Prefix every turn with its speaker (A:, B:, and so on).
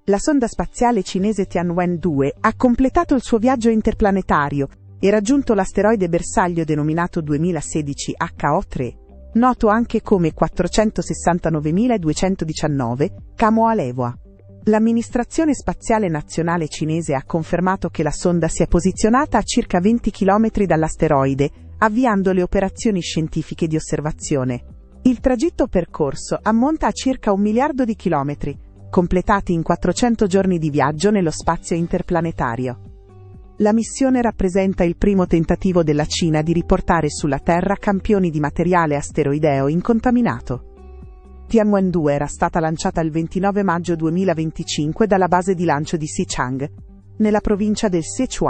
A: La sonda spaziale cinese Tianwen-2 ha completato il suo viaggio interplanetario e raggiunto l'asteroide bersaglio denominato 2016 HO3, noto anche come 469219 Kamoa-Lewa. L'amministrazione spaziale nazionale cinese ha confermato che la sonda si è posizionata a circa 20 km dall'asteroide, avviando le operazioni scientifiche di osservazione. Il tragitto percorso ammonta a circa 1 miliardo di chilometri, completati in 400 giorni di viaggio nello spazio interplanetario. La missione rappresenta il primo tentativo della Cina di riportare sulla Terra campioni di materiale asteroideo incontaminato. Tianwen-2 era stata lanciata il 29 maggio 2025 dalla base di lancio di Xichang, nella provincia del Sichuan.